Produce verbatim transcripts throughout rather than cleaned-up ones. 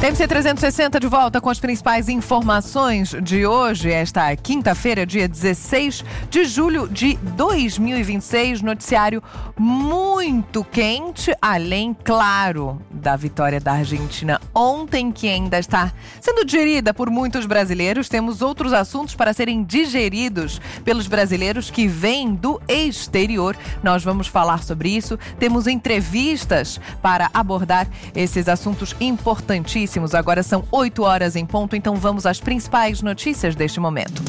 T M C trezentos e sessenta de volta com as principais informações de hoje, esta quinta-feira, dia dezesseis de julho de dois mil e vinte e seis. Noticiário muito quente, além, claro, da vitória da Argentina ontem, que ainda está sendo digerida por muitos brasileiros. Temos outros assuntos para serem digeridos pelos brasileiros que vêm do exterior. Nós vamos falar sobre isso. Temos entrevistas para abordar esses assuntos importantíssimos. Agora são oito horas em ponto, então vamos às principais notícias deste momento.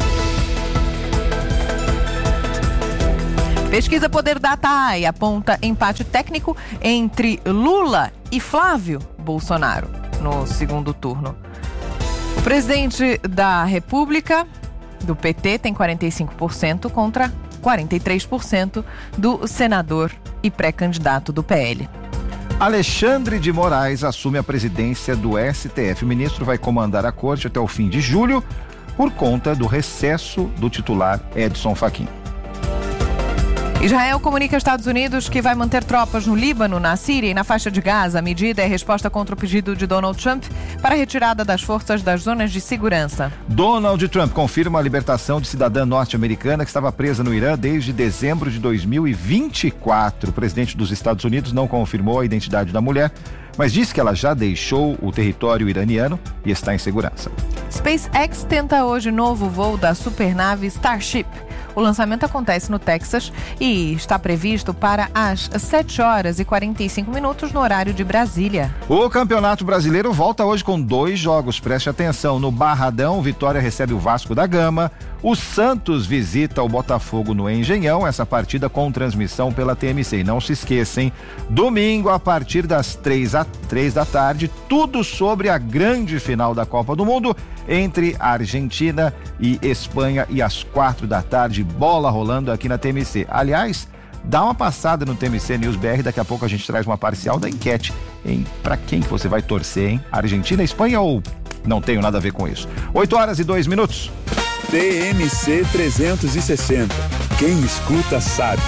Pesquisa Poder Data aponta empate técnico entre Lula e Flávio Bolsonaro no segundo turno. O presidente da República, do P T, tem quarenta e cinco por cento contra quarenta e três por cento do senador e pré-candidato do P L. Alexandre de Moraes assume a presidência do S T F. O ministro vai comandar a corte até o fim de julho por conta do recesso do titular Edson Fachin. Israel comunica aos Estados Unidos que vai manter tropas no Líbano, na Síria e na faixa de Gaza. A medida é resposta contra o pedido de Donald Trump para a retirada das forças das zonas de segurança. Donald Trump confirma a libertação de cidadã norte-americana que estava presa no Irã desde dezembro de dois mil e vinte e quatro. O presidente dos Estados Unidos não confirmou a identidade da mulher, mas disse que ela já deixou o território iraniano e está em segurança. SpaceX tenta hoje novo voo da supernave Starship. O lançamento acontece no Texas e está previsto para as sete horas e quarenta e cinco minutos no horário de Brasília. O Campeonato Brasileiro volta hoje com dois jogos. Preste atenção, no Barradão, Vitória recebe o Vasco da Gama. O Santos visita o Botafogo no Engenhão, essa partida com transmissão pela T M C. E não se esqueçam, domingo a partir das três da tarde, tudo sobre a grande final da Copa do Mundo entre Argentina e Espanha, e às quatro da tarde, bola rolando aqui na T M C. Aliás, dá uma passada no T M C News B R, daqui a pouco a gente traz uma parcial da enquete, hein? Pra quem que você vai torcer, hein? Argentina, Espanha ou não tenho nada a ver com isso? oito horas e dois minutos. T M C trezentos e sessenta. Quem escuta sabe.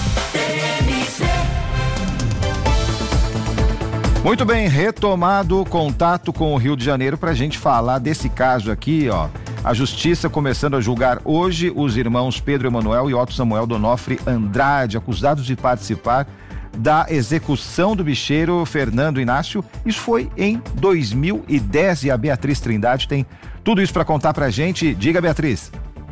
Muito bem, retomado o contato com o Rio de Janeiro para a gente falar desse caso aqui, ó. A justiça começando a julgar hoje os irmãos Pedro Emanuel e Otto Samuel Donofre Andrade, acusados de participar da execução do bicheiro Fernando Inácio. Isso foi em dois mil e dez e a Beatriz Trindade tem tudo isso para contar pra gente. Diga, Beatriz.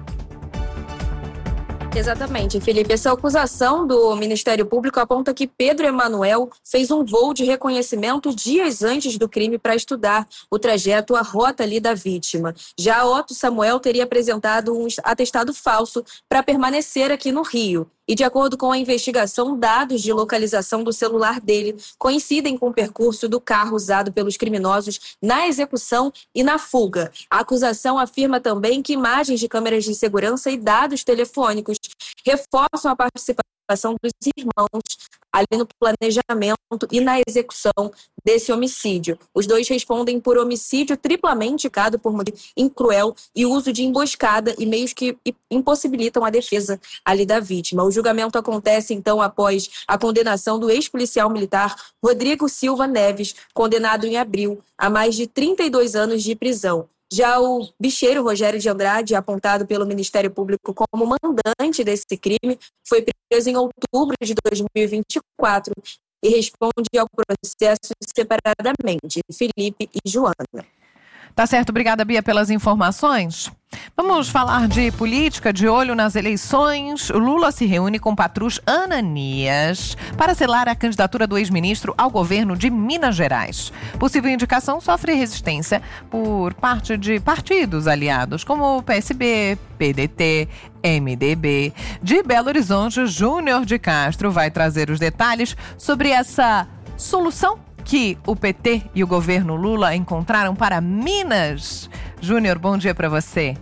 Exatamente, Felipe. Essa acusação do Ministério Público aponta que Pedro Emanuel fez um voo de reconhecimento dias antes do crime para estudar o trajeto, a rota ali da vítima. Já Otto Samuel teria apresentado um atestado falso para permanecer aqui no Rio. E, de acordo com a investigação, dados de localização do celular dele coincidem com o percurso do carro usado pelos criminosos na execução e na fuga. A acusação afirma também que imagens de câmeras de segurança e dados telefônicos reforçam a participação dos irmãos ali no planejamento e na execução desse homicídio. Os dois respondem por homicídio triplamente indicado por motivo incruel e uso de emboscada e meios que impossibilitam a defesa ali da vítima. O julgamento acontece, então, após a condenação do ex-policial militar Rodrigo Silva Neves, condenado em abril a mais de trinta e dois anos de prisão. Já o bicheiro Rogério de Andrade, apontado pelo Ministério Público como mandante desse crime, foi preso em outubro de dois mil e vinte e quatro e responde ao processo separadamente. Felipe e Joana. Tá certo, obrigada, Bia, pelas informações. Vamos falar de política, de olho nas eleições. Lula se reúne com Patrus Ananias para selar a candidatura do ex-ministro ao governo de Minas Gerais. Possível indicação sofre resistência por parte de partidos aliados, como o P S B, P D T, M D B. De Belo Horizonte, Júnior de Castro vai trazer os detalhes sobre essa solução que o P T e o governo Lula encontraram para Minas. Júnior, bom dia para você.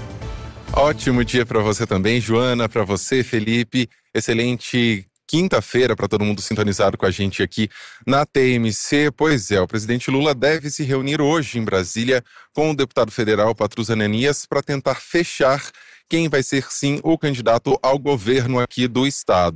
Ótimo dia para você também, Joana, para você, Felipe. Excelente quinta-feira para todo mundo sintonizado com a gente aqui na T M C. Pois é, o presidente Lula deve se reunir hoje em Brasília com o deputado federal Patrus Ananias para tentar fechar quem vai ser, sim, o candidato ao governo aqui do estado.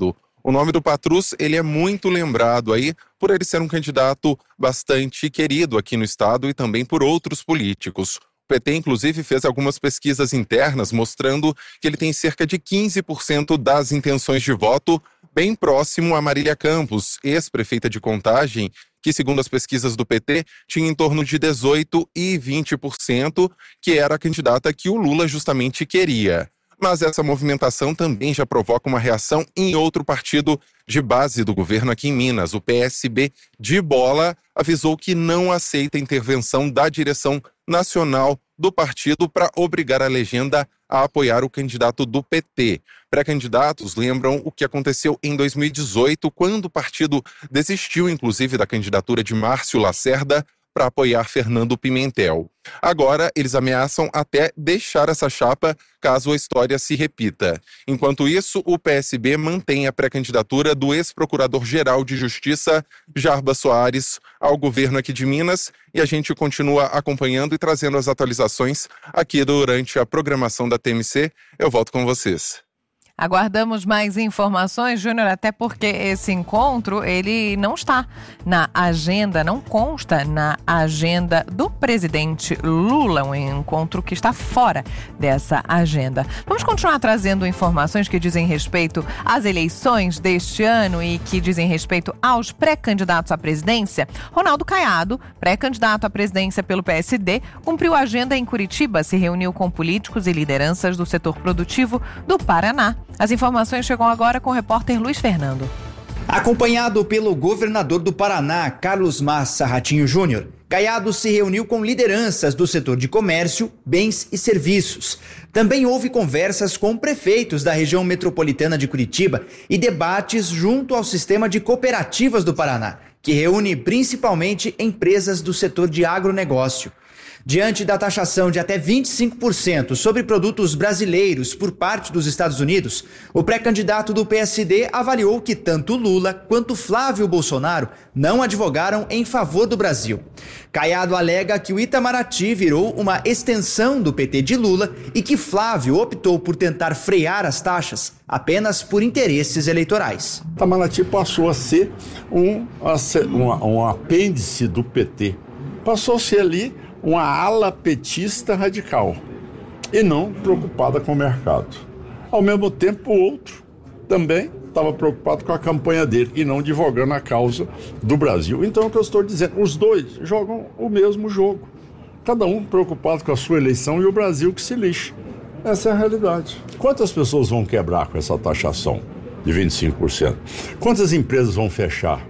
O nome do Patrus, ele é muito lembrado aí por ele ser um candidato bastante querido aqui no estado e também por outros políticos. O P T, inclusive, fez algumas pesquisas internas mostrando que ele tem cerca de quinze por cento das intenções de voto, bem próximo a Marília Campos, ex-prefeita de Contagem, que, segundo as pesquisas do P T, tinha em torno de dezoito e vinte por cento, que era a candidata que o Lula justamente queria. Mas essa movimentação também já provoca uma reação em outro partido de base do governo aqui em Minas. O P S B de Bola avisou que não aceita intervenção da direção nacional do partido para obrigar a legenda a apoiar o candidato do P T. Pré-candidatos lembram o que aconteceu em dois mil e dezoito, quando o partido desistiu, inclusive, da candidatura de Márcio Lacerda para apoiar Fernando Pimentel. Agora, eles ameaçam até deixar essa chapa caso a história se repita. Enquanto isso, o P S B mantém a pré-candidatura do ex-procurador-geral de Justiça, Jarbas Soares, ao governo aqui de Minas, e a gente continua acompanhando e trazendo as atualizações aqui durante a programação da T M C. Eu volto com vocês. Aguardamos mais informações, Júnior, até porque esse encontro, ele não está na agenda, não consta na agenda do presidente Lula, um encontro que está fora dessa agenda. Vamos continuar trazendo informações que dizem respeito às eleições deste ano e que dizem respeito aos pré-candidatos à presidência. Ronaldo Caiado, pré-candidato à presidência pelo P S D, cumpriu a agenda em Curitiba, se reuniu com políticos e lideranças do setor produtivo do Paraná. As informações chegam agora com o repórter Luiz Fernando. Acompanhado pelo governador do Paraná, Carlos Massa Ratinho Júnior, Caiado se reuniu com lideranças do setor de comércio, bens e serviços. Também houve conversas com prefeitos da região metropolitana de Curitiba e debates junto ao sistema de cooperativas do Paraná, que reúne principalmente empresas do setor de agronegócio. Diante da taxação de até vinte e cinco por cento sobre produtos brasileiros por parte dos Estados Unidos, o pré-candidato do P S D avaliou que tanto Lula quanto Flávio Bolsonaro não advogaram em favor do Brasil. Caiado alega que o Itamaraty virou uma extensão do P T de Lula e que Flávio optou por tentar frear as taxas apenas por interesses eleitorais. Itamaraty passou a ser um, a ser um, um apêndice do P T. Passou a ser ali uma ala petista radical e não preocupada com o mercado. Ao mesmo tempo, o outro também estava preocupado com a campanha dele e não divulgando a causa do Brasil. Então, é o que eu estou dizendo, os dois jogam o mesmo jogo, cada um preocupado com a sua eleição e o Brasil que se lixe. Essa é a realidade. Quantas pessoas vão quebrar com essa taxação de vinte e cinco por cento? Quantas empresas vão fechar?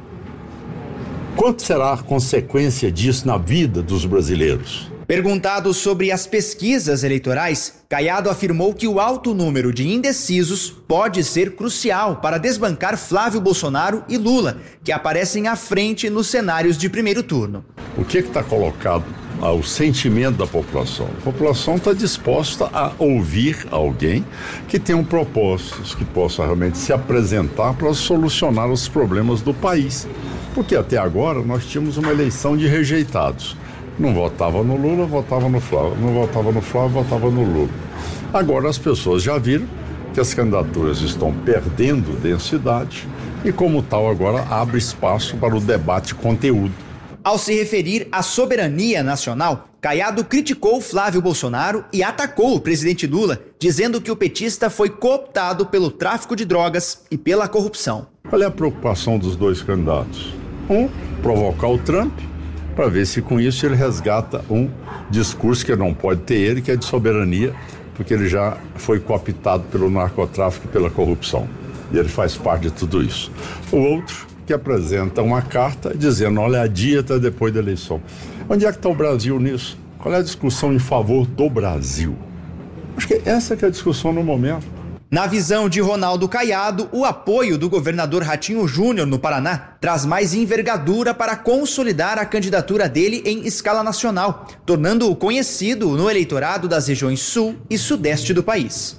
Quanto será a consequência disso na vida dos brasileiros? Perguntado sobre as pesquisas eleitorais, Caiado afirmou que o alto número de indecisos pode ser crucial para desbancar Flávio Bolsonaro e Lula, que aparecem à frente nos cenários de primeiro turno. O que está colocado ao sentimento da população? A população está disposta a ouvir alguém que tenha um propósito, que possa realmente se apresentar para solucionar os problemas do país. Porque até agora nós tínhamos uma eleição de rejeitados. Não votava no Lula, votava no Flávio. Não votava no Flávio, votava no Lula. Agora as pessoas já viram que as candidaturas estão perdendo densidade e, como tal, agora abre espaço para o debate conteúdo. Ao se referir à soberania nacional, Caiado criticou Flávio Bolsonaro e atacou o presidente Lula, dizendo que o petista foi cooptado pelo tráfico de drogas e pela corrupção. Qual é a preocupação dos dois candidatos? Um, provocar o Trump, para ver se com isso ele resgata um discurso que não pode ter ele, que é de soberania, porque ele já foi cooptado pelo narcotráfico e pela corrupção. E ele faz parte de tudo isso. O outro, que apresenta uma carta dizendo, olha, a dieta depois da eleição. Onde é que está o Brasil nisso? Qual é a discussão em favor do Brasil? Acho que essa que é a discussão no momento. Na visão de Ronaldo Caiado, o apoio do governador Ratinho Júnior no Paraná traz mais envergadura para consolidar a candidatura dele em escala nacional, tornando-o conhecido no eleitorado das regiões sul e sudeste do país.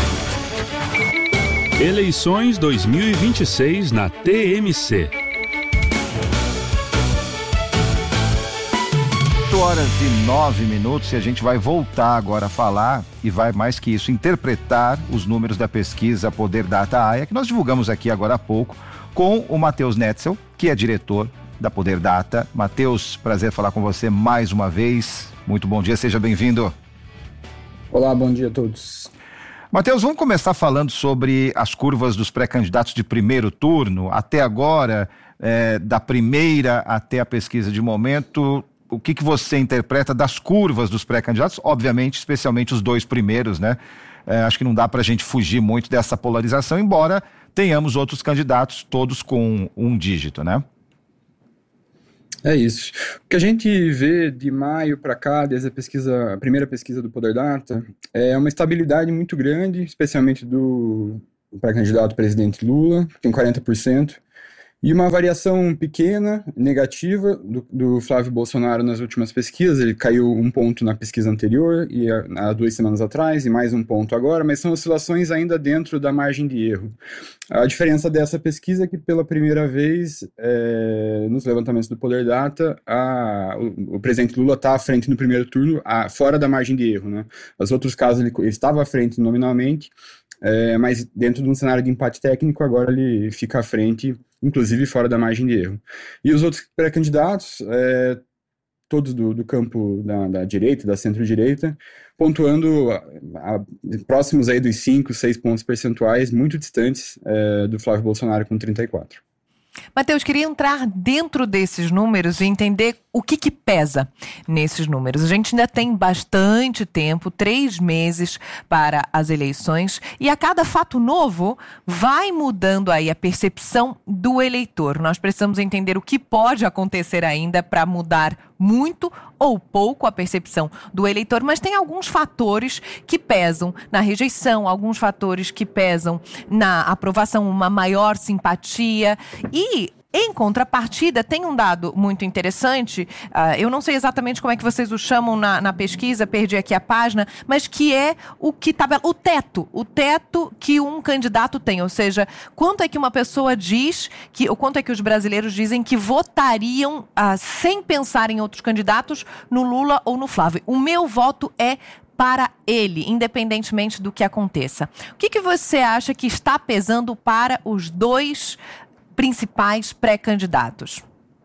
Eleições dois mil e vinte e seis na T M C. oito horas e nove minutos e a gente vai voltar agora a falar e vai mais que isso, interpretar os números da pesquisa Poder Data A I A, que nós divulgamos aqui agora há pouco, com o Matheus Netzel, que é diretor da Poder Data. Matheus, prazer falar com você mais uma vez. Muito bom dia, seja bem-vindo. Olá, bom dia a todos. Matheus, vamos começar falando sobre as curvas dos pré-candidatos de primeiro turno. Até agora, é, da primeira até a pesquisa de momento, o que, que você interpreta das curvas dos pré-candidatos? Obviamente, especialmente os dois primeiros, né? É, acho que não dá para a gente fugir muito dessa polarização, embora tenhamos outros candidatos todos com um dígito, né? É isso. O que a gente vê de maio para cá, desde a pesquisa, a primeira pesquisa do Poder Data, é uma estabilidade muito grande, especialmente do pré-candidato presidente Lula, que tem quarenta por cento, e uma variação pequena, negativa, do, do Flávio Bolsonaro nas últimas pesquisas. Ele caiu um ponto na pesquisa anterior, e há duas semanas atrás, e mais um ponto agora, mas são oscilações ainda dentro da margem de erro. A diferença dessa pesquisa é que, pela primeira vez, é, nos levantamentos do Poder Data, a, o, o presidente Lula está à frente no primeiro turno, a, fora da margem de erro, né? Nos outros casos, ele, ele estava à frente nominalmente, é, mas dentro de um cenário de empate técnico, agora ele fica à frente, inclusive fora da margem de erro. E os outros pré-candidatos, é, todos do, do campo da, da direita, da centro-direita, pontuando a, a, próximos aí dos cinco, seis pontos percentuais, muito distantes é, do Flávio Bolsonaro com trinta e quatro. Matheus, queria entrar dentro desses números e entender o que que pesa nesses números. A gente ainda tem bastante tempo, três meses para as eleições, e a cada fato novo vai mudando aí a percepção do eleitor. Nós precisamos entender o que pode acontecer ainda para mudar muito ou pouco a percepção do eleitor, mas tem alguns fatores que pesam na rejeição, alguns fatores que pesam na aprovação, uma maior simpatia. E, em contrapartida, tem um dado muito interessante, uh, eu não sei exatamente como é que vocês o chamam na, na pesquisa, perdi aqui a página, mas que é o que tabela, o teto, o teto que um candidato tem, ou seja, quanto é que uma pessoa diz, que, ou quanto é que os brasileiros dizem que votariam uh, sem pensar em outros candidatos no Lula ou no Flávio. O meu voto é para ele, independentemente do que aconteça. O que, que você acha que está pesando para os dois principais pré-candidatos?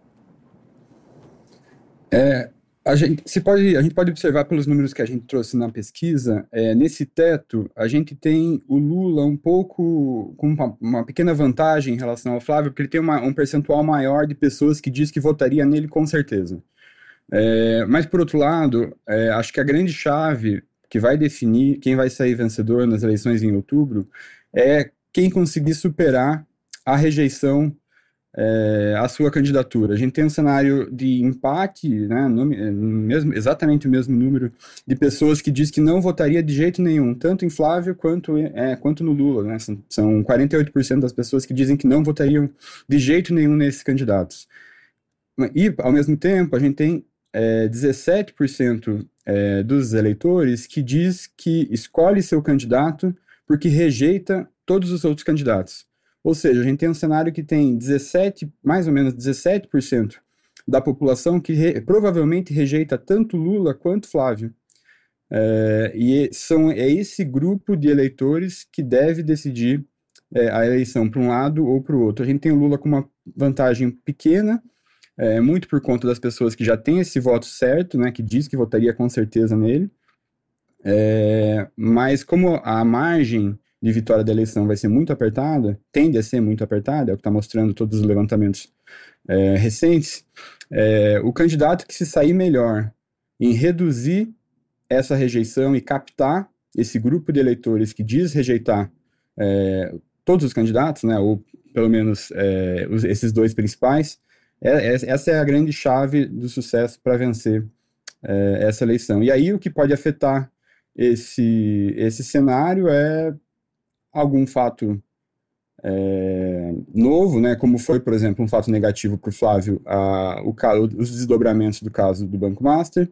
É, a, gente, se pode, a gente pode observar pelos números que a gente trouxe na pesquisa, é, nesse teto, a gente tem o Lula um pouco com uma, uma pequena vantagem em relação ao Flávio, porque ele tem uma, um percentual maior de pessoas que diz que votaria nele com certeza. É, mas, por outro lado, é, acho que a grande chave que vai definir quem vai sair vencedor nas eleições em outubro é quem conseguir superar a rejeição é, à sua candidatura. A gente tem um cenário de empate, né, no, mesmo, exatamente o mesmo número de pessoas que diz que não votaria de jeito nenhum, tanto em Flávio quanto, é, quanto no Lula, né? São, são quarenta e oito por cento das pessoas que dizem que não votariam de jeito nenhum nesses candidatos. E, ao mesmo tempo, a gente tem é, dezessete por cento é, dos eleitores que diz que escolhe seu candidato porque rejeita todos os outros candidatos. Ou seja, a gente tem um cenário que tem dezessete, mais ou menos dezessete por cento da população que re, provavelmente rejeita tanto Lula quanto Flávio. É, e são, é esse grupo de eleitores que deve decidir é, a eleição para um lado ou para o outro. A gente tem o Lula com uma vantagem pequena, é, muito por conta das pessoas que já têm esse voto certo, né, que diz que votaria com certeza nele. É, mas como a margem de vitória da eleição vai ser muito apertada, tende a ser muito apertada, é o que está mostrando todos os levantamentos é, recentes, é, o candidato que se sair melhor em reduzir essa rejeição e captar esse grupo de eleitores que diz rejeitar é, todos os candidatos, né, ou pelo menos é, os, esses dois principais, é, é, essa é a grande chave do sucesso para vencer é, essa eleição. E aí o que pode afetar esse, esse cenário é algum fato é, novo, né, como foi, por exemplo, um fato negativo para o Flávio, a, o, os desdobramentos do caso do Banco Master.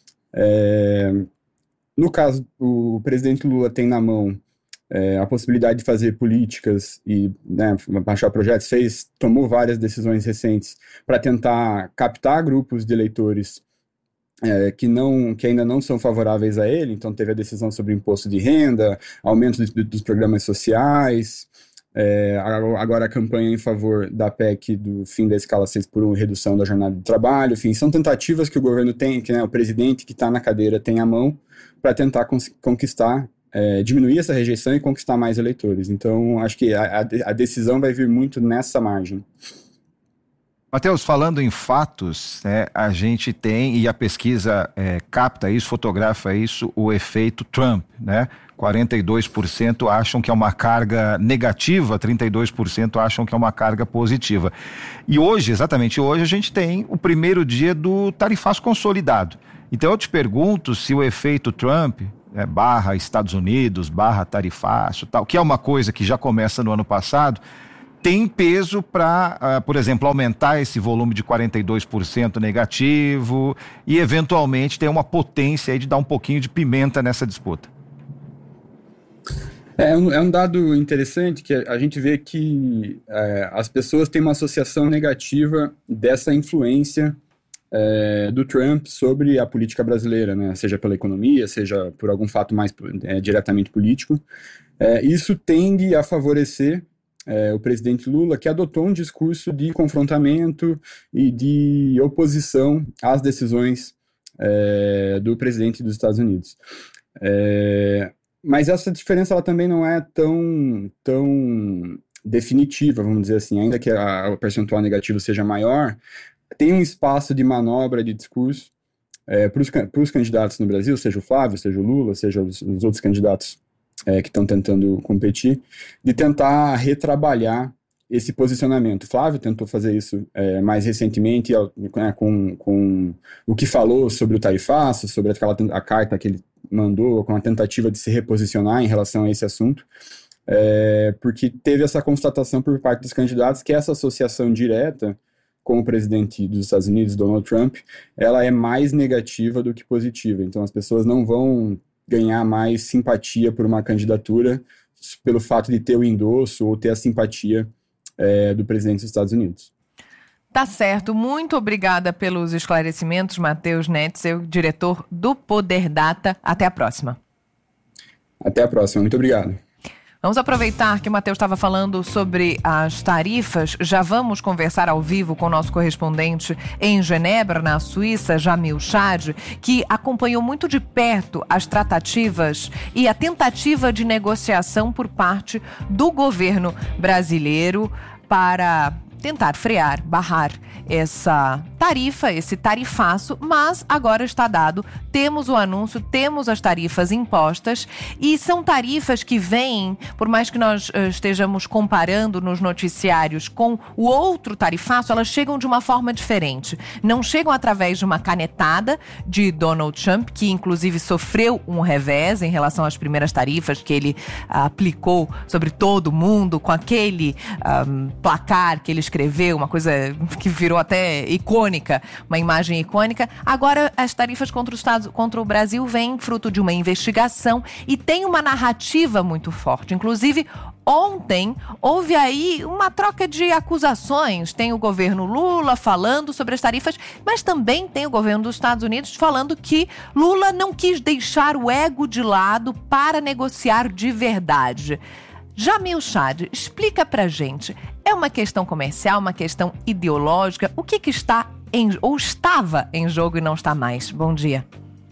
É, no caso, o presidente Lula tem na mão é, a possibilidade de fazer políticas e, né, baixar projetos, fez, tomou várias decisões recentes para tentar captar grupos de eleitores É, que, não, que ainda não são favoráveis a ele. Então teve a decisão sobre imposto de renda, aumento de, de, dos programas sociais, é, agora a campanha em favor da P E C do fim da escala seis por um e redução da jornada de trabalho. Enfim, são tentativas que o governo tem, que né, o presidente que está na cadeira tem à mão para tentar conquistar, é, diminuir essa rejeição e conquistar mais eleitores. Então acho que a, a decisão vai vir muito nessa margem. Matheus, falando em fatos, né, a gente tem, e a pesquisa é, capta isso, fotografa isso, o efeito Trump, né? quarenta e dois por cento acham que é uma carga negativa, trinta e dois por cento acham que é uma carga positiva. E hoje, exatamente hoje, a gente tem o primeiro dia do tarifaço consolidado. Então eu te pergunto se o efeito Trump, é, barra Estados Unidos, barra tarifaço, tal, que é uma coisa que já começa no ano passado, tem peso para, uh, por exemplo, aumentar esse volume de quarenta e dois por cento negativo e, eventualmente, ter uma potência aí de dar um pouquinho de pimenta nessa disputa. É um, é um dado interessante que a gente vê que é, as pessoas têm uma associação negativa dessa influência é, do Trump sobre a política brasileira, né? Seja pela economia, seja por algum fato mais é, diretamente político. É, isso tende a favorecer É, o presidente Lula, que adotou um discurso de confrontamento e de oposição às decisões é, do presidente dos Estados Unidos. É, mas essa diferença ela também não é tão, tão definitiva, vamos dizer assim, ainda que a, o percentual negativo seja maior, tem um espaço de manobra de discurso é, para os candidatos no Brasil, seja o Flávio, seja o Lula, seja os, os outros candidatos É, que estão tentando competir, de tentar retrabalhar esse posicionamento. Flávio tentou fazer isso é, mais recentemente é, com, com o que falou sobre o tarifaço, sobre aquela, a carta que ele mandou, com a tentativa de se reposicionar em relação a esse assunto, é, porque teve essa constatação por parte dos candidatos que essa associação direta com o presidente dos Estados Unidos, Donald Trump, ela é mais negativa do que positiva. Então as pessoas não vão ganhar mais simpatia por uma candidatura pelo fato de ter o endosso ou ter a simpatia é, do presidente dos Estados Unidos. Tá certo. Muito obrigada pelos esclarecimentos, Matheus Netzel, diretor do Poder Data. Até a próxima. Até a próxima. Muito obrigado. Vamos aproveitar que o Matheus estava falando sobre as tarifas. Já vamos conversar ao vivo com o nosso correspondente em Genebra, na Suíça, Jamil Chad, que acompanhou muito de perto as tratativas e a tentativa de negociação por parte do governo brasileiro para tentar frear, barrar essa tarifa, esse tarifaço, mas agora está dado, temos o anúncio, temos as tarifas impostas e são tarifas que vêm, por mais que nós uh, estejamos comparando nos noticiários com o outro tarifaço, elas chegam de uma forma diferente. Não chegam através de uma canetada de Donald Trump, que inclusive sofreu um revés em relação às primeiras tarifas que ele uh, aplicou sobre todo mundo, com aquele um, placar que ele escreveu, uma coisa que virou até icônica, uma imagem icônica. Agora as tarifas contra, os Estados, contra o Brasil vêm fruto de uma investigação e tem uma narrativa muito forte. Inclusive, ontem houve aí uma troca de acusações. Tem o governo Lula falando sobre as tarifas, mas também tem o governo dos Estados Unidos falando que Lula não quis deixar o ego de lado para negociar de verdade. Jamil Chad, explica pra gente, é uma questão comercial, uma questão ideológica? O que que está em, ou estava em jogo e não está mais? Bom dia.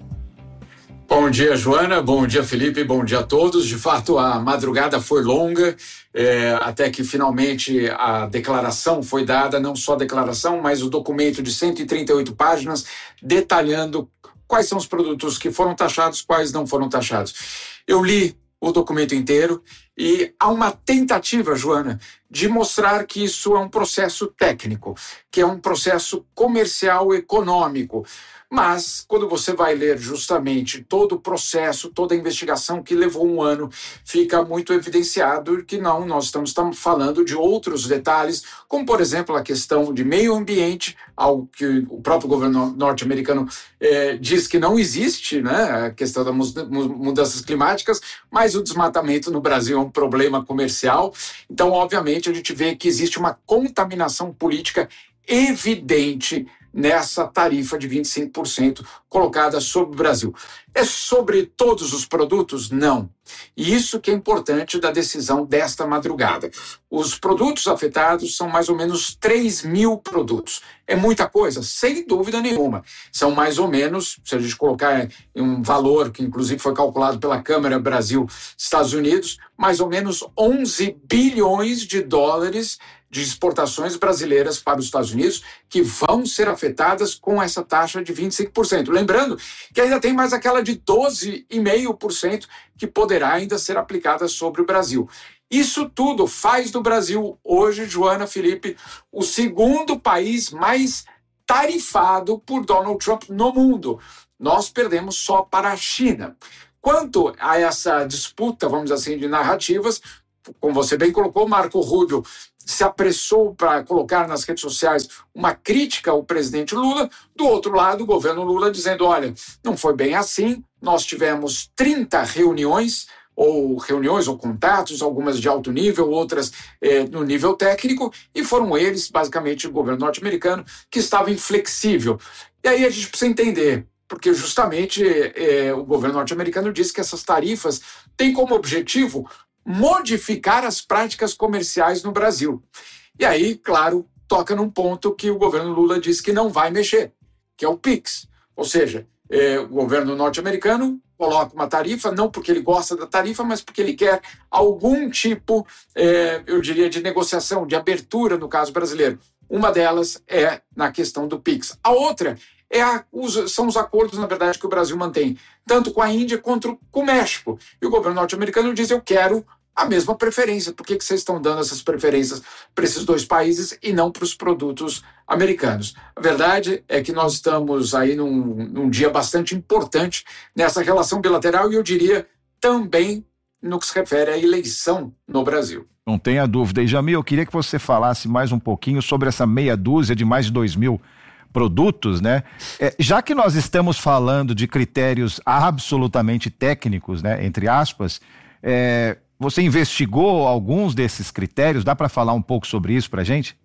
Bom dia, Joana. Bom dia, Felipe. Bom dia a todos. De fato, a madrugada foi longa, é, até que finalmente a declaração foi dada, não só a declaração, mas o documento de cento e trinta e oito páginas detalhando quais são os produtos que foram taxados, quais não foram taxados. Eu li o documento inteiro e há uma tentativa, Joana, de mostrar que isso é um processo técnico, que é um processo comercial econômico. Mas, quando você vai ler justamente todo o processo, toda a investigação que levou um ano, fica muito evidenciado que não, nós estamos, estamos falando de outros detalhes, como, por exemplo, a questão de meio ambiente, algo que o próprio governo norte-americano eh, diz que não existe, né, a questão das mudanças climáticas, mas o desmatamento no Brasil é um problema comercial. Então, obviamente, a gente vê que existe uma contaminação política evidente nessa tarifa de vinte e cinco por cento colocada sobre o Brasil. É sobre todos os produtos? Não. E isso que é importante da decisão desta madrugada. Os produtos afetados são mais ou menos três mil produtos. É muita coisa? Sem dúvida nenhuma. São mais ou menos, se a gente colocar em um valor que inclusive foi calculado pela Câmara Brasil-Estados Unidos, mais ou menos onze bilhões de dólares de exportações brasileiras para os Estados Unidos que vão ser afetadas com essa taxa de vinte e cinco por cento. Lembrando que ainda tem mais aquela de doze vírgula cinco por cento que poderá ainda ser aplicada sobre o Brasil. Isso tudo faz do Brasil, hoje, Joana, Felipe, o segundo país mais tarifado por Donald Trump no mundo. Nós perdemos só para a China. Quanto a essa disputa, vamos dizer assim, de narrativas, como você bem colocou, Marco Rubio se apressou para colocar nas redes sociais uma crítica ao presidente Lula. Do outro lado, o governo Lula dizendo, olha, não foi bem assim, nós tivemos trinta reuniões, ou reuniões ou contatos, algumas de alto nível, outras eh, no nível técnico, e foram eles, basicamente, o governo norte-americano, que estava inflexível. E aí a gente precisa entender, porque justamente eh, o governo norte-americano disse que essas tarifas têm como objetivo modificar as práticas comerciais no Brasil. E aí, claro, toca num ponto que o governo Lula disse que não vai mexer, que é o Pix. Ou seja, eh, o governo norte-americano coloca uma tarifa, não porque ele gosta da tarifa, mas porque ele quer algum tipo, eh, eu diria, de negociação, de abertura no caso brasileiro. Uma delas é na questão do Pix. A outra é a, os, são os acordos, na verdade, que o Brasil mantém, tanto com a Índia quanto com o México. E o governo norte-americano diz, eu quero a mesma preferência. Por que, que vocês estão dando essas preferências para esses dois países e não para os produtos americanos? A verdade é que nós estamos aí num, num dia bastante importante nessa relação bilateral e eu diria também no que se refere à eleição no Brasil. Não tenha dúvida. E Jamil, eu queria que você falasse mais um pouquinho sobre essa meia dúzia de mais de dois mil produtos, né? É, já que nós estamos falando de critérios absolutamente técnicos, né, entre aspas, é, você investigou alguns desses critérios? Dá para falar um pouco sobre isso para a gente?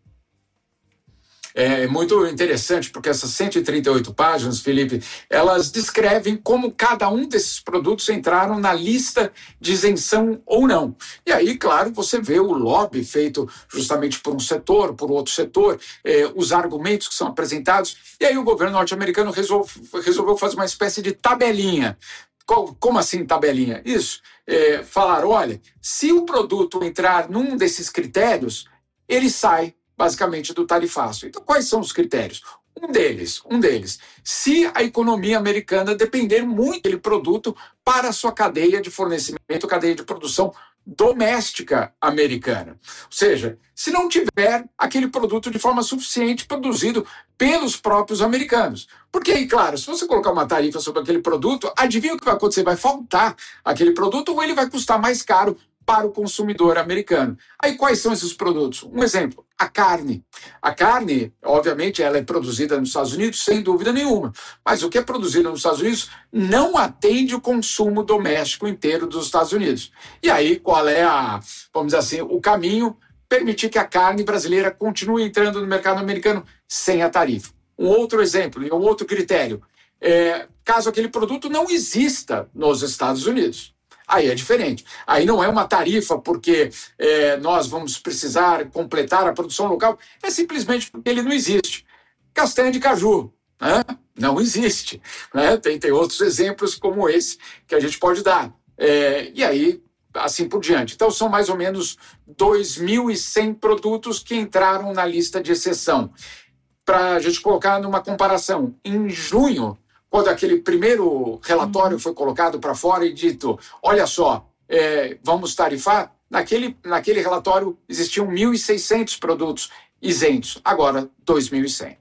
É muito interessante porque essas cento e trinta e oito páginas, Felipe, elas descrevem como cada um desses produtos entraram na lista de isenção ou não. E aí, claro, você vê o lobby feito justamente por um setor, por outro setor, eh, os argumentos que são apresentados, e aí o governo norte-americano resolve, resolveu fazer uma espécie de tabelinha. Como assim tabelinha? Isso, é, falar, olha, se o produto entrar num desses critérios, ele sai basicamente do tarifaço. Então, quais são os critérios? Um deles, um deles, se a economia americana depender muito daquele produto para a sua cadeia de fornecimento, cadeia de produção doméstica americana. Ou seja, se não tiver aquele produto de forma suficiente produzido pelos próprios americanos. Porque aí, claro, se você colocar uma tarifa sobre aquele produto, adivinha o que vai acontecer? Vai faltar aquele produto ou ele vai custar mais caro para o consumidor americano. Aí quais são esses produtos? Um exemplo, a carne. A carne, obviamente, ela é produzida nos Estados Unidos, sem dúvida nenhuma. Mas o que é produzido nos Estados Unidos não atende o consumo doméstico inteiro dos Estados Unidos. E aí, qual é a, vamos dizer assim, o caminho? Permitir que a carne brasileira continue entrando no mercado americano sem a tarifa. Um outro exemplo, e um outro critério, é, caso aquele produto não exista nos Estados Unidos. Aí é diferente. Aí não é uma tarifa porque é, nós vamos precisar completar a produção local, é simplesmente porque ele não existe. Castanha de caju, né? Não existe. Né? Tem, tem outros exemplos como esse que a gente pode dar. É, e aí, assim por diante. Então, são mais ou menos dois mil e cem produtos que entraram na lista de exceção. Para a gente colocar numa comparação, em junho, quando aquele primeiro relatório foi colocado para fora e dito, olha só, é, vamos tarifar, naquele, naquele relatório existiam mil e seiscentos produtos isentos, agora dois mil e cem.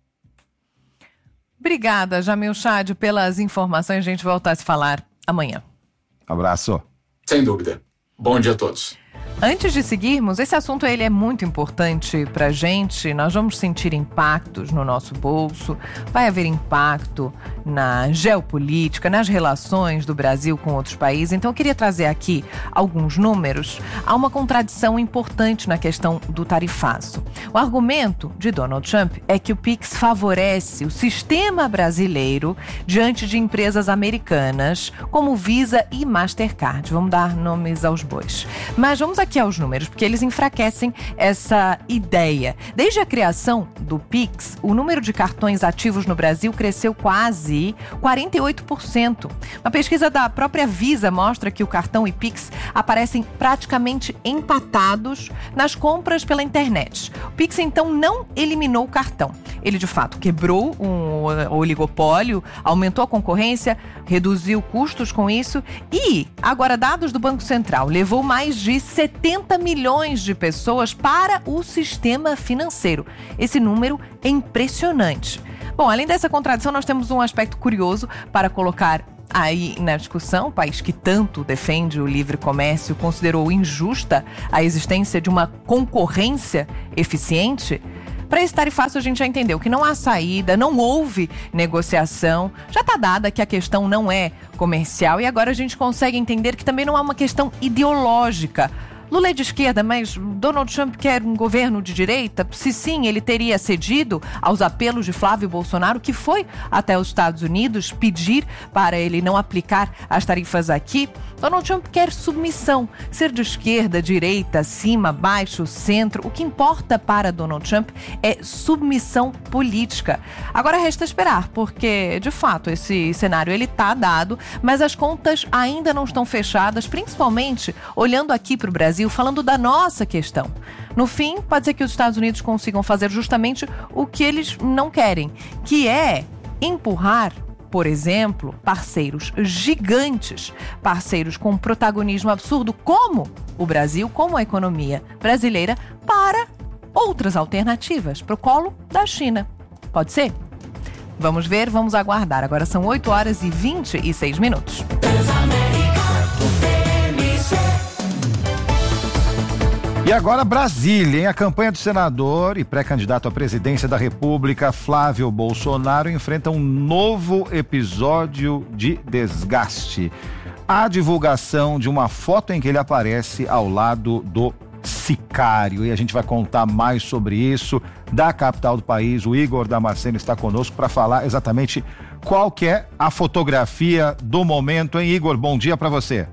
Obrigada, Jamil Chad, pelas informações. A gente volta a se falar amanhã. Abraço. Sem dúvida. Bom dia a todos. Antes de seguirmos, esse assunto ele é muito importante pra gente. Nós vamos sentir impactos no nosso bolso, vai haver impacto na geopolítica, nas relações do Brasil com outros países. Então eu queria trazer aqui alguns números. Há uma contradição importante na questão do tarifaço. O argumento de Donald Trump é que o Pix favorece o sistema brasileiro diante de empresas americanas como Visa e Mastercard. Vamos dar nomes aos bois. Mas vamos aqui aos números, porque eles enfraquecem essa ideia. Desde a criação do Pix, o número de cartões ativos no Brasil cresceu quase quarenta e oito por cento. Uma pesquisa da própria Visa mostra que o cartão e Pix aparecem praticamente empatados nas compras pela internet. O Pix, então, não eliminou o cartão. Ele, de fato, quebrou um oligopólio, aumentou a concorrência, reduziu custos com isso e, agora, dados do Banco Central, levou mais de setenta milhões de pessoas para o sistema financeiro. Esse número é impressionante. Bom, além dessa contradição, nós temos um aspecto curioso para colocar aí na discussão. O país que tanto defende o livre comércio considerou injusta a existência de uma concorrência eficiente. Para esse tarifaço, a gente já entendeu que não há saída, não houve negociação, já está dada que a questão não é comercial e agora a gente consegue entender que também não há uma questão ideológica. Lula é de esquerda, mas Donald Trump quer um governo de direita? Se sim, ele teria cedido aos apelos de Flávio Bolsonaro, que foi até os Estados Unidos pedir para ele não aplicar as tarifas aqui. Donald Trump quer submissão, ser de esquerda, direita, cima, baixo, centro. O que importa para Donald Trump é submissão política. Agora resta esperar, porque, de fato, esse cenário ele está dado, mas as contas ainda não estão fechadas, principalmente olhando aqui para o Brasil, falando da nossa questão. No fim, pode ser que os Estados Unidos consigam fazer justamente o que eles não querem, que é empurrar, por exemplo, parceiros gigantes, parceiros com protagonismo absurdo, como o Brasil, como a economia brasileira, para outras alternativas, para o colo da China. Pode ser? Vamos ver, vamos aguardar. Agora são oito horas e vinte e seis minutos. E agora Brasília, hein? A campanha do senador e pré-candidato à presidência da República, Flávio Bolsonaro, enfrenta um novo episódio de desgaste. A divulgação de uma foto em que ele aparece ao lado do sicário. E a gente vai contar mais sobre isso da capital do país. O Igor Damasceno está conosco para falar exatamente qual que é a fotografia do momento, hein, Igor? Bom dia para você.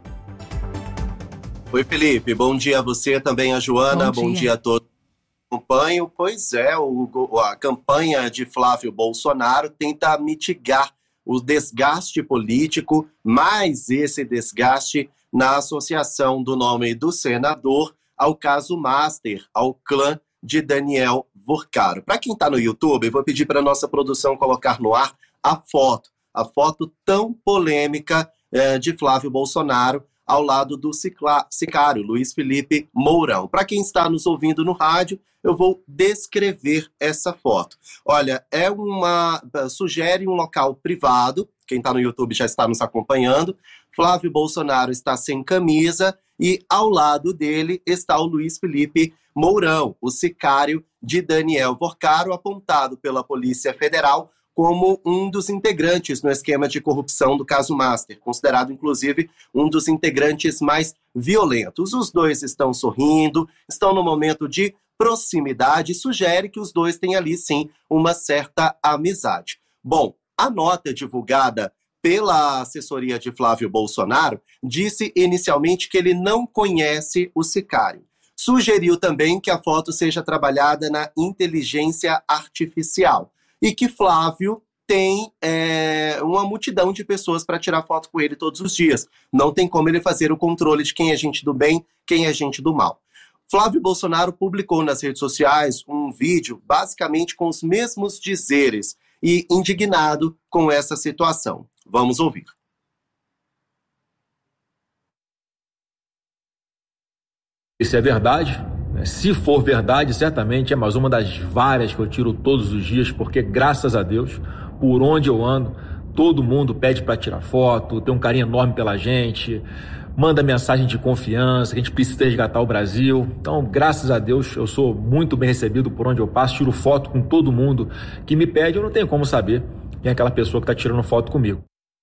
Oi, Felipe, bom dia a você, também a Joana, bom dia, bom dia a todos que acompanham. Pois é, o, a campanha de Flávio Bolsonaro tenta mitigar o desgaste político, mais esse desgaste na associação do nome do senador ao caso Master, ao clã de Daniel Vorcaro. Para quem está no YouTube, eu vou pedir para a nossa produção colocar no ar a foto, a foto tão polêmica eh, de Flávio Bolsonaro, ao lado do sicário, Luiz Felipe Mourão. Para quem está nos ouvindo no rádio, eu vou descrever essa foto. Olha, é uma sugere um local privado, quem está no YouTube já está nos acompanhando. Flávio Bolsonaro está sem camisa e ao lado dele está o Luiz Felipe Mourão, o sicário de Daniel Vorcaro, apontado pela Polícia Federal como um dos integrantes no esquema de corrupção do caso Master, considerado, inclusive, um dos integrantes mais violentos. Os dois estão sorrindo, estão no momento de proximidade, e sugere que os dois têm ali, sim, uma certa amizade. Bom, a nota divulgada pela assessoria de Flávio Bolsonaro disse inicialmente que ele não conhece o sicário. Sugeriu também que a foto seja trabalhada na inteligência artificial e que Flávio tem é, uma multidão de pessoas para tirar foto com ele todos os dias. Não tem como ele fazer o controle de quem é gente do bem, quem é gente do mal. Flávio Bolsonaro publicou nas redes sociais um vídeo basicamente com os mesmos dizeres e indignado com essa situação. Vamos ouvir. Isso é verdade? Se for verdade, certamente é mais uma das várias que eu tiro todos os dias, porque, graças a Deus, por onde eu ando, todo mundo pede para tirar foto, tem um carinho enorme pela gente. manda mensagem de confiança, que a gente precisa resgatar o Brasil. Então, graças a Deus, eu sou muito bem recebido por onde eu passo, tiro foto com todo mundo que me pede, eu não tenho como saber quem é aquela pessoa que está tirando foto comigo.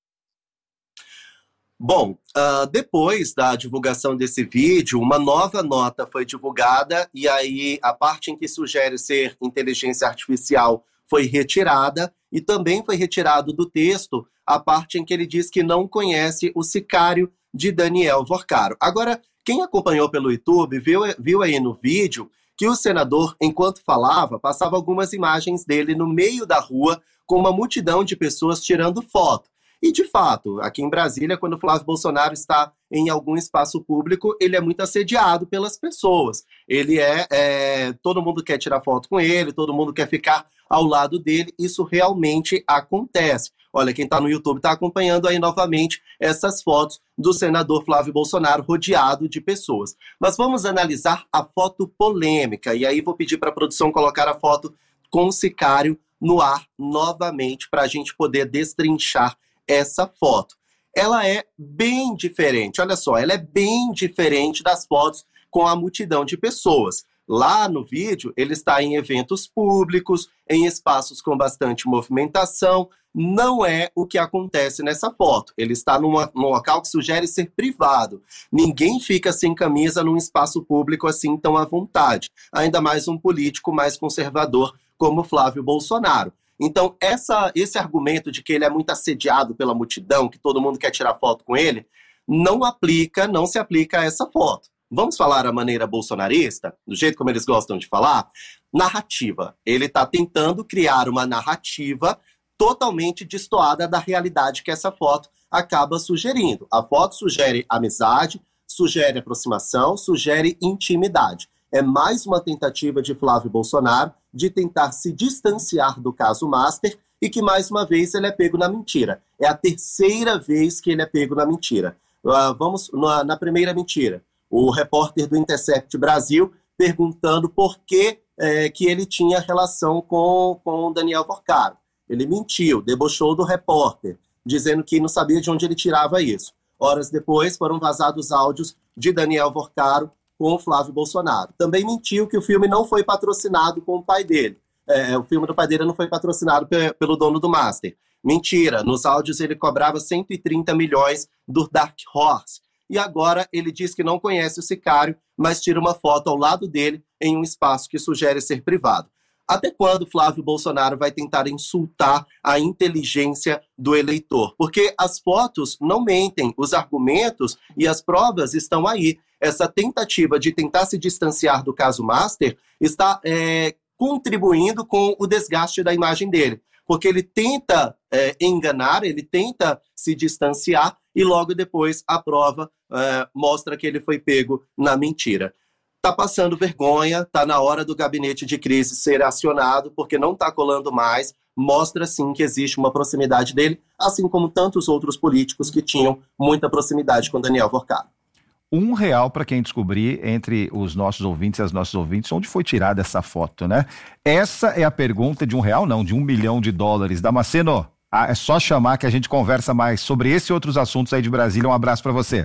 Bom, uh, depois da divulgação desse vídeo, uma nova nota foi divulgada e aí a parte em que sugere ser inteligência artificial foi retirada e também foi retirado do texto a parte em que ele diz que não conhece o sicário de Daniel Vorcaro. Agora, quem acompanhou pelo YouTube viu, viu aí no vídeo que o senador, enquanto falava, passava algumas imagens dele no meio da rua com uma multidão de pessoas tirando foto. E, de fato, aqui em Brasília, quando o Flávio Bolsonaro está em algum espaço público, ele é muito assediado pelas pessoas. Ele é, é... Todo mundo quer tirar foto com ele, todo mundo quer ficar ao lado dele. Isso realmente acontece. Olha, quem está no YouTube está acompanhando aí novamente essas fotos do senador Flávio Bolsonaro rodeado de pessoas. Mas vamos analisar a foto polêmica. E aí vou pedir para a produção colocar a foto com o sicário no ar novamente para a gente poder destrinchar essa foto. Ela é bem diferente, olha só, ela é bem diferente das fotos com a multidão de pessoas. Lá no vídeo, ele está em eventos públicos, em espaços com bastante movimentação. Não é o que acontece nessa foto. Ele está numa, num local que sugere ser privado. Ninguém fica sem camisa num espaço público assim tão à vontade. Ainda mais um político mais conservador como Flávio Bolsonaro. Então, essa, esse argumento de que ele é muito assediado pela multidão, que todo mundo quer tirar foto com ele, não aplica, não se aplica a essa foto. Vamos falar a maneira bolsonarista, do jeito como eles gostam de falar? Narrativa. Ele está tentando criar uma narrativa totalmente destoada da realidade que essa foto acaba sugerindo. A foto sugere amizade, sugere aproximação, sugere intimidade. É mais uma tentativa de Flávio Bolsonaro de tentar se distanciar do caso Master e que, mais uma vez, ele é pego na mentira. É a terceira vez que ele é pego na mentira. Uh, vamos na, na primeira mentira. O repórter do Intercept Brasil perguntando por que, é, que ele tinha relação com o Daniel Vorcaro. Ele mentiu, debochou do repórter, dizendo que não sabia de onde ele tirava isso. Horas depois, foram vazados áudios de Daniel Vorcaro com o Flávio Bolsonaro. Também mentiu que o filme não foi patrocinado com o pai dele. É, o filme do pai dele não foi patrocinado pe- pelo dono do Master. Mentira, nos áudios ele cobrava cento e trinta milhões do Dark Horse. E agora ele diz que não conhece o sicário, mas tira uma foto ao lado dele em um espaço que sugere ser privado. Até quando Flávio Bolsonaro vai tentar insultar a inteligência do eleitor? Porque as fotos não mentem, os argumentos e as provas estão aí. Essa tentativa de tentar se distanciar do caso Master está é, contribuindo com o desgaste da imagem dele. Porque ele tenta é, enganar, ele tenta se distanciar e logo depois a prova é, mostra que ele foi pego na mentira. Está passando vergonha, está na hora do gabinete de crise ser acionado, porque não está colando mais, mostra sim que existe uma proximidade dele, assim como tantos outros políticos que tinham muita proximidade com Daniel Vorcaro. Um real para quem descobrir entre os nossos ouvintes e as nossas ouvintes onde foi tirada essa foto, né? Essa é a pergunta de um real, não, de um milhão de dólares. Damasceno, ah, é só chamar que a gente conversa mais sobre esse e outros assuntos aí de Brasília. Um abraço para você.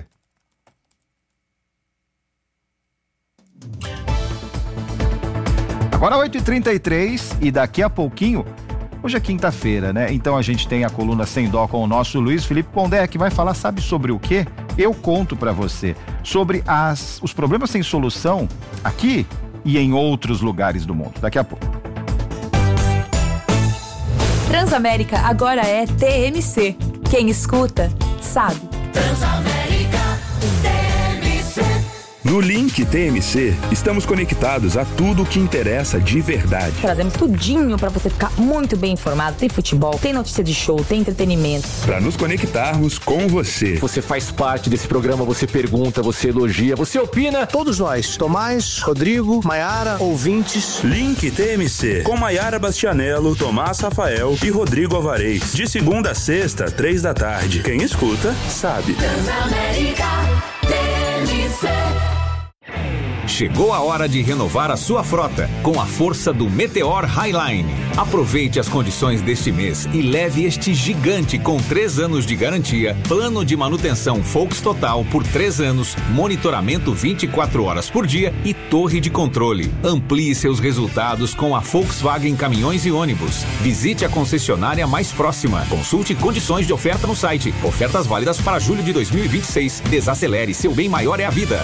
Agora oito e trinta e três e daqui a pouquinho, hoje é quinta-feira, né? Então a gente tem a coluna Sem Dó com o nosso Luiz Felipe Pondé, que vai falar, sabe sobre o quê? Eu conto pra você sobre as, os problemas sem solução aqui e em outros lugares do mundo. Daqui a pouco. Transamérica agora é T M C. Quem escuta, sabe. Transamérica T M C. No Link T M C, estamos conectados a tudo o que interessa de verdade. Trazemos tudinho pra você ficar muito bem informado. Tem futebol, tem notícia de show, tem entretenimento. Para nos conectarmos com você. Você faz parte desse programa, você pergunta, você elogia, você opina. Todos nós, Tomás, Rodrigo, Maiara, ouvintes. Link T M C, com Maiara Bastianello, Tomás Rafael e Rodrigo Alvarez. De segunda a sexta, três da tarde. Quem escuta, sabe. Transamérica T M C. Chegou a hora de renovar a sua frota com a força do Meteor Highline. Aproveite as condições deste mês e leve este gigante com três anos de garantia, plano de manutenção Volks Total por três anos, monitoramento vinte e quatro horas por dia e torre de controle. Amplie seus resultados com a Volkswagen Caminhões e Ônibus. Visite a concessionária mais próxima. Consulte condições de oferta no site. Ofertas válidas para julho de dois mil e vinte e seis. Desacelere, seu bem maior é a vida.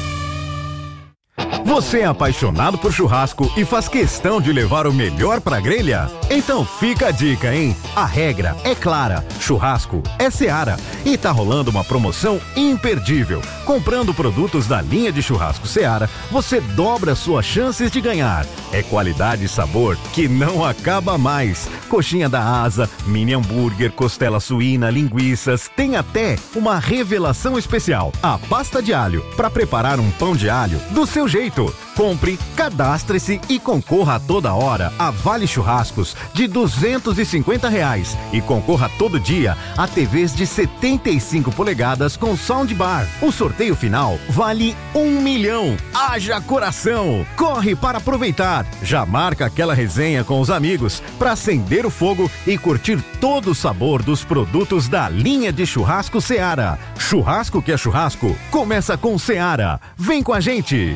Você é apaixonado por churrasco e faz questão de levar o melhor pra grelha? Então fica a dica, hein? A regra é clara, churrasco é Seara e tá rolando uma promoção imperdível. Comprando produtos da linha de churrasco Seara, você dobra suas chances de ganhar. É qualidade e sabor que não acaba mais. Coxinha da asa, mini hambúrguer, costela suína, linguiças, tem até uma revelação especial, a pasta de alho, para preparar um pão de alho do seu jeito. Compre, cadastre-se e concorra a toda hora a Vale Churrascos de duzentos e cinquenta reais e concorra todo dia a T Vs de setenta e cinco polegadas com soundbar. O sorteio final vale um milhão. Haja coração! Corre para aproveitar. Já marca aquela resenha com os amigos para acender o fogo e curtir todo o sabor dos produtos da linha de churrasco Seara. Churrasco que é churrasco, começa com Seara. Vem com a gente!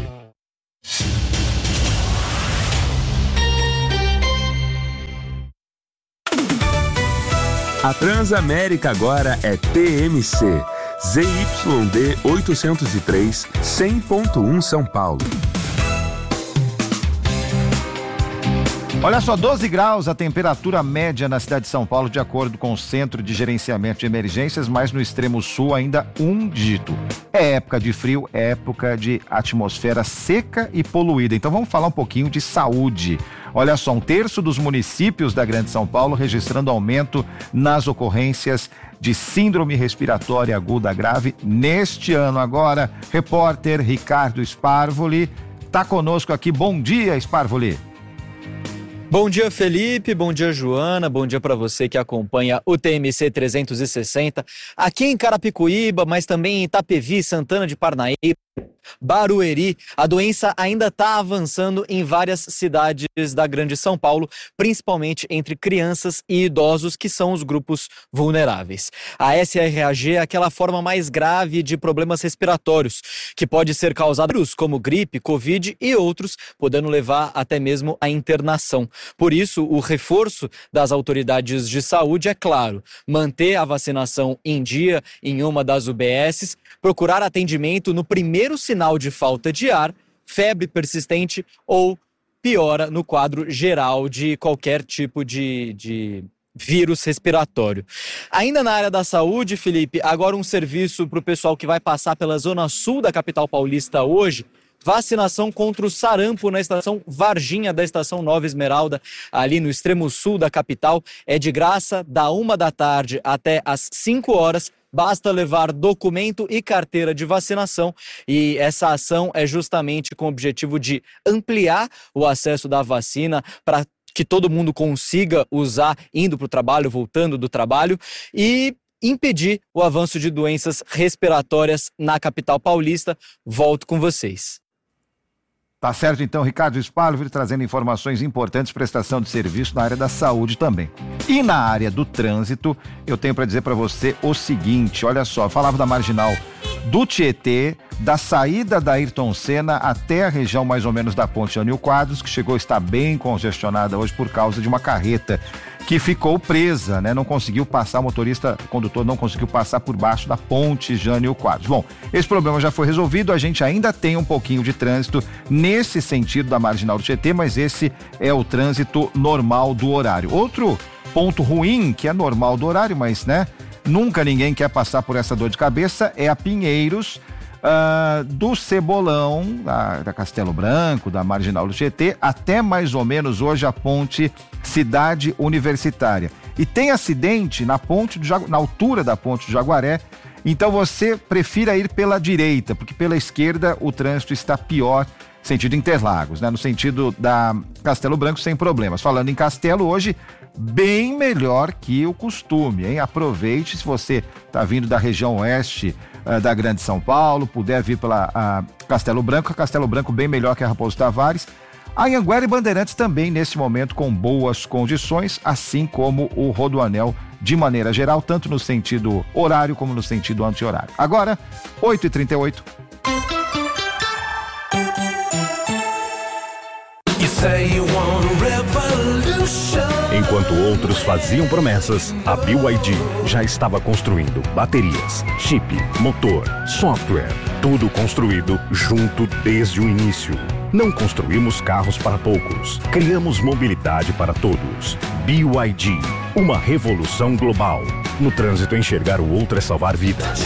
A Transamérica agora é T M C, Z Y D oitocentos e três, cem ponto um São Paulo. Olha só, doze graus a temperatura média na cidade de São Paulo, de acordo com o Centro de Gerenciamento de Emergências, mas no extremo sul ainda um dígito. É época de frio, é época de atmosfera seca e poluída. Então vamos falar um pouquinho de saúde. Olha só, um terço dos municípios da Grande São Paulo registrando aumento nas ocorrências de síndrome respiratória aguda grave neste ano. Agora, repórter Ricardo Sparvoli está conosco aqui. Bom dia, Sparvoli. Bom dia, Felipe, bom dia, Joana, bom dia para você que acompanha o T M C trezentos e sessenta aqui em Carapicuíba, mas também em Itapevi, Santana de Parnaíba, Barueri. A doença ainda está avançando em várias cidades da Grande São Paulo, principalmente entre crianças e idosos, que são os grupos vulneráveis. A S R A G é aquela forma mais grave de problemas respiratórios, que pode ser causada por como gripe, covid e outros, podendo levar até mesmo à internação. Por isso, o reforço das autoridades de saúde é claro: manter a vacinação em dia em uma das U B Ss, procurar atendimento no primeiro sinal de falta de ar, febre persistente ou piora no quadro geral de qualquer tipo de, de vírus respiratório. Ainda na área da saúde, Felipe, agora um serviço para o pessoal que vai passar pela zona sul da capital paulista hoje. Vacinação contra o sarampo na estação Varginha da estação Nova Esmeralda, ali no extremo sul da capital. É de graça, da uma da tarde até às cinco horas. Basta levar documento e carteira de vacinação, e essa ação é justamente com o objetivo de ampliar o acesso da vacina para que todo mundo consiga usar indo para o trabalho, voltando do trabalho, e impedir o avanço de doenças respiratórias na capital paulista. Volto com vocês. Tá certo, então, Ricardo Sparvoli trazendo informações importantes, prestação de serviço na área da saúde também. E na área do trânsito, eu tenho para dizer para você o seguinte: olha só, falava da marginal do Tietê, da saída da Ayrton Senna até a região mais ou menos da ponte Jânio Quadros, que chegou a estar bem congestionada hoje por causa de uma carreta que ficou presa, né? Não conseguiu passar, o motorista, o condutor não conseguiu passar por baixo da ponte Jânio Quadros. Bom, esse problema já foi resolvido, a gente ainda tem um pouquinho de trânsito nesse sentido da marginal do Tietê, mas esse é o trânsito normal do horário. Outro ponto ruim, que é normal do horário, mas, né, nunca ninguém quer passar por essa dor de cabeça, é a Pinheiros, Uh, do Cebolão, da, da Castelo Branco, da Marginal do Tietê, até mais ou menos hoje a ponte Cidade Universitária. E tem acidente na ponte do Jagu... na altura da ponte do Jaguaré, então você prefira ir pela direita, porque pela esquerda o trânsito está pior, sentido Interlagos, né? No sentido da Castelo Branco, sem problemas. Falando em Castelo, hoje, bem melhor que o costume, hein? Aproveite, se você está vindo da região oeste uh, da Grande São Paulo, puder vir pela uh, Castelo Branco, Castelo Branco bem melhor que a Raposo Tavares. A Anhanguera e Bandeirantes também, nesse momento, com boas condições, assim como o Rodoanel, de maneira geral, tanto no sentido horário como no sentido anti-horário. Agora, oito e trinta e oito. Enquanto outros faziam promessas, a B Y D já estava construindo baterias, chip, motor, software, tudo construído junto desde o início. Não construímos carros para poucos, criamos mobilidade para todos. B Y D, uma revolução global. No trânsito, enxergar o outro é salvar vidas.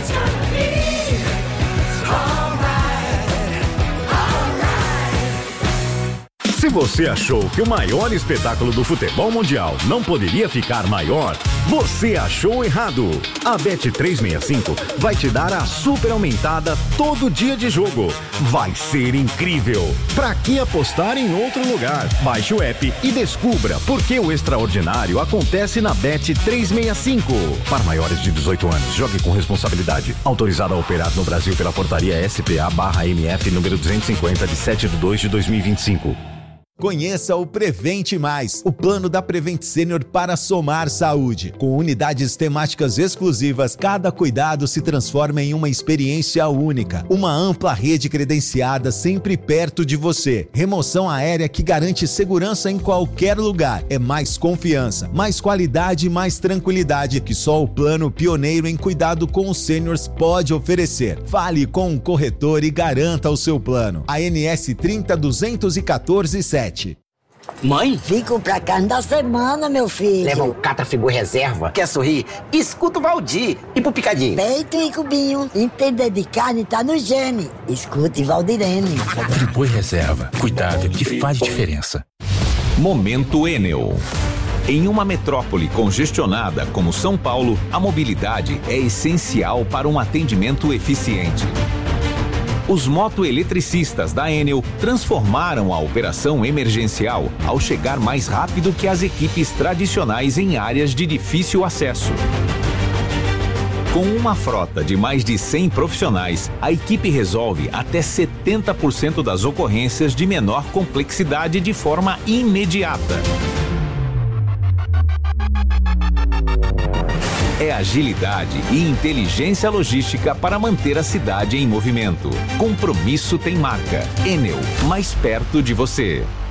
Se você achou que o maior espetáculo do futebol mundial não poderia ficar maior, você achou errado. A Bet trezentos e sessenta e cinco vai te dar a super aumentada todo dia de jogo. Vai ser incrível. Pra que apostar em outro lugar? Baixe o app e descubra por que o extraordinário acontece na Bet trezentos e sessenta e cinco. Para maiores de dezoito anos, jogue com responsabilidade. Autorizado a operar no Brasil pela portaria S P A barra M F número duzentos e cinquenta de sete de dois de dois mil e vinte e cinco. Conheça o Prevente Mais, o plano da Prevent Senior para somar saúde. Com unidades temáticas exclusivas, cada cuidado se transforma em uma experiência única. Uma ampla rede credenciada sempre perto de você. Remoção aérea que garante segurança em qualquer lugar. É mais confiança, mais qualidade e mais tranquilidade que só o plano pioneiro em cuidado com os sêniors pode oferecer. Fale com um corretor e garanta o seu plano. A N S trinta duzentos e quatorze sete. Mãe? Vim comprar carne da semana, meu filho. Leva um Catra-Frigo reserva. Quer sorrir? Escuta o Valdir. E pro picadinho? Peito e cubinho. Entender de carne tá no gene. Escute Valdirene. Frigo reserva. Cuidado que faz diferença. Momento Enel. Em uma metrópole congestionada como São Paulo, a mobilidade é essencial para um atendimento eficiente. Os motoeletricistas da Enel transformaram a operação emergencial ao chegar mais rápido que as equipes tradicionais em áreas de difícil acesso. Com uma frota de mais de cem profissionais, a equipe resolve até setenta por cento das ocorrências de menor complexidade de forma imediata. É agilidade e inteligência logística para manter a cidade em movimento. Compromisso tem marca. Enel, mais perto de você.